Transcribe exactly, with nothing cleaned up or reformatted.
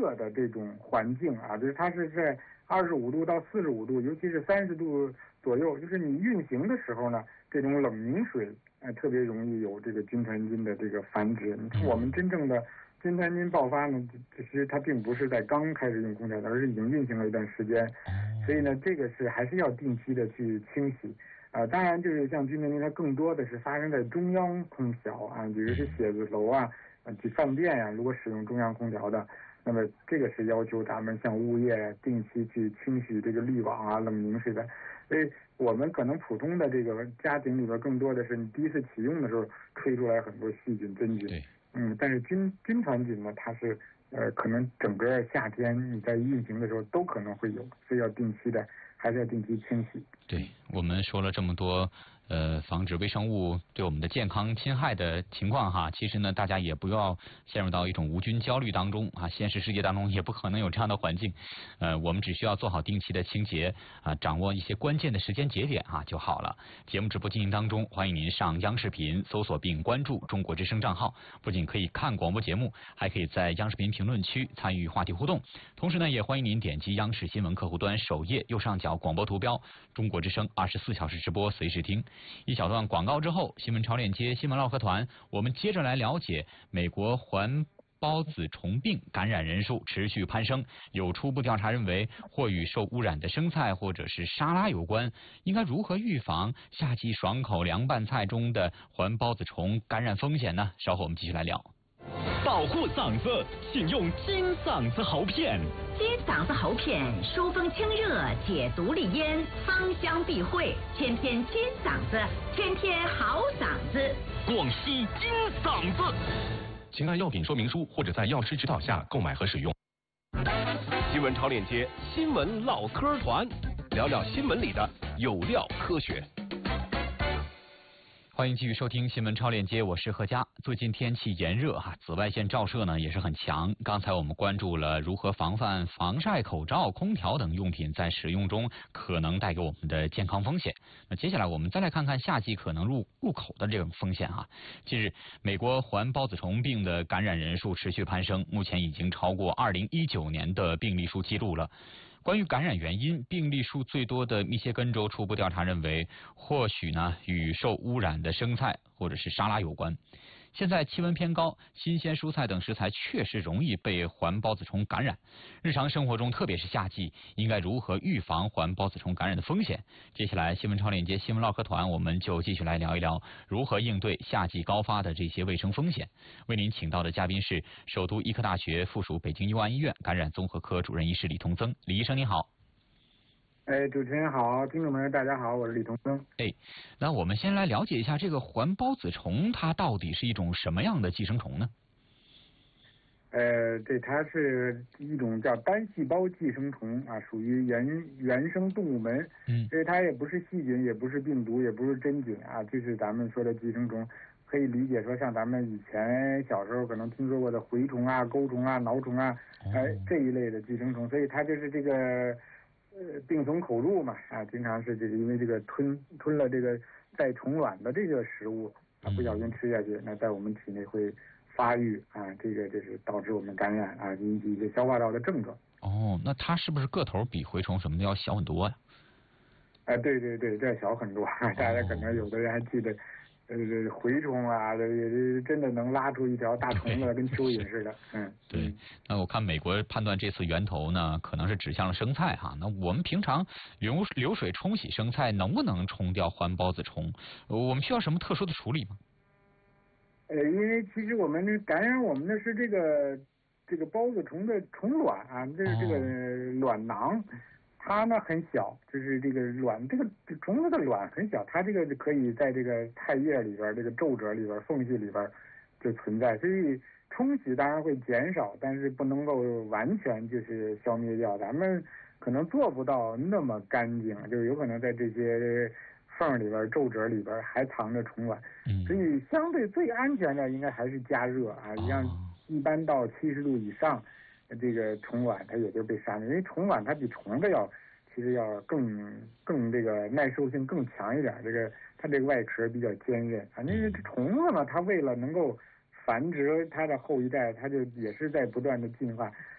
热的这种环境啊，就是它是在二十五度到四十五度，尤其是三十度左右，就是你运行的时候呢，这种冷凝水呃特别容易有这个军团菌的这个繁殖。你看我们真正的军团菌爆发呢，其实它并不是在刚开始用空调的，而是已经运行了一段时间，所以呢，这个是还是要定期的去清洗。啊、呃，当然就是像军团菌，它更多的是发生在中央空调啊，比如是写字楼啊、呃，去饭店呀、啊，如果使用中央空调的，那么这个是要求咱们像物业定期去清洗这个滤网啊、冷凝水的。所以我们可能普通的这个家庭里边，更多的是你第一次启用的时候吹出来很多细菌、真菌。嗯，但是军军团菌呢，它是呃，可能整个夏天你在运行的时候都可能会有，所以要定期的，还是要定期清洗。 对，我们说了这么多呃，防止微生物对我们的健康侵害的情况哈，其实呢，大家也不要陷入到一种无菌焦虑当中啊。现实世界当中也不可能有这样的环境，呃，我们只需要做好定期的清洁啊，掌握一些关键的时间节点啊就好了。节目直播进行当中，欢迎您上央视频搜索并关注中国之声账号，不仅可以看广播节目，还可以在央视频评论区参与话题互动。同时呢，也欢迎您点击央视新闻客户端首页右上角广播图标，中国之声二十四小时直播随时听。一小段广告之后，新闻超链接新闻唠嗑团，我们接着来了解美国环孢子虫病感染人数持续攀升，有初步调查认为或与受污染的生菜或者是沙拉有关，应该如何预防夏季爽口凉拌菜中的环孢子虫感染风险呢？稍后我们继续来聊。 保护嗓子，请用金嗓子喉片。 金嗓子喉片疏风清热，解毒利咽，芳香避秽，天天金嗓子，天天好嗓子。 广西金嗓子，请按药品说明书或者在药师指导下购买和使用。新闻超链接，新闻唠嗑团，聊聊新闻里的有料科学。 欢迎继续收听新闻超链接，我是何佳。最近天气炎热哈，紫外线照射呢也是很强。刚才我们关注了如何防范防晒口罩、空调等用品在使用中可能带给我们的健康风险。那接下来我们再来看看夏季可能入入口的这种风险哈。近日，美国环孢子虫病的感染人数持续攀升，目前已经超过二零一九年的病例数记录了。关于感染原因，病例数最多的密歇根州初步调查认为，或许呢与受污染的生菜或者是沙拉有关。现在气温偏高，新鲜蔬菜等食材确实容易被环孢子虫感染。日常生活中，特别是夏季，应该如何预防环孢子虫感染的风险？接下来，新闻超链接新闻唠嗑团，我们就继续来聊一聊如何应对夏季高发的这些卫生风险。为您请到的嘉宾是首都医科大学附属北京佑安医院感染综合科主任医师李同增。李医生您好。 哎，主持人好，听众朋友大家好，我是李同增。 哎，那我们先来了解一下这个环孢子虫，它到底是一种什么样的寄生虫呢？ 呃，这它是一种叫单细胞寄生虫啊，属于原原生动物门。嗯，所以它也不是细菌，也不是病毒，也不是真菌啊，就是咱们说的寄生虫。可以理解说，像咱们以前小时候可能听说过的蛔虫啊、钩虫啊、挠虫啊，哎、呃、这一类的寄生虫。所以它就是这个。呃，病从口入嘛，啊，经常是这个因为这个吞吞了这个带虫卵的这个食物啊，不小心吃下去，那在我们体内会发育啊，这个就是导致我们感染啊，引起一些消化道的症状。 哦，那它是不是个头比蛔虫什么的要小很多呀？ 哎、呃，对对对，这小很多，大家可能有的人还记得。呃，蛔虫啊，这这真的能拉出一条大虫子，跟蚯蚓似的。嗯， 对。那我看美国判断这次源头呢，可能是指向了生菜哈。那我们平常流流水冲洗生菜，能不能冲掉环孢子虫？我们需要什么特殊的处理吗？ 呃，因为其实我们感染我们的是这个这个孢子虫的虫卵啊，这是这个卵囊。哦，它呢很小，就是这个卵，这个虫子的卵很小，它这个可以在这个菜叶里边、这个皱褶里边、缝隙里边就存在，所以冲洗当然会减少，但是不能够完全就是消灭掉。咱们可能做不到那么干净，就有可能在这些缝里边、皱褶里边还藏着虫卵，所以相对最安全的应该还是加热啊，像一般到七十度以上。这个虫卵它也就被杀灭，因为虫卵它比虫子要其实要更更这个耐受性更强一点，这个它这个外壳比较坚韧啊。那个虫子呢，它为了能够繁殖它的后一代，它就也是在不断的进化，